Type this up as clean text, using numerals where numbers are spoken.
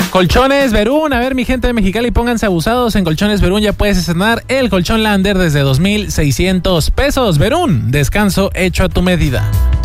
Colchones Verún, a ver mi gente de Mexicali, pónganse abusados. En Colchones Verún ya puedes estrenar el colchón Lander desde 2,600 pesos. Verún, descanso hecho a tu medida.